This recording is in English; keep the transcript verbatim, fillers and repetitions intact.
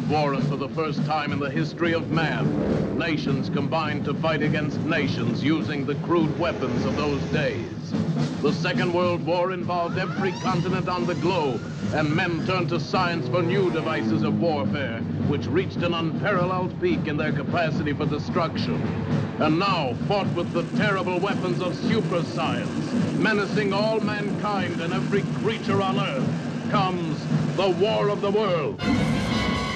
World War, and for the first time in the history of man, nations combined to fight against nations using the crude weapons of those days. The Second World War involved every continent on the globe, and men turned to science for new devices of warfare, which reached an unparalleled peak in their capacity for destruction. And now, fought with the terrible weapons of super science, menacing all mankind and every creature on Earth, comes the War of the Worlds.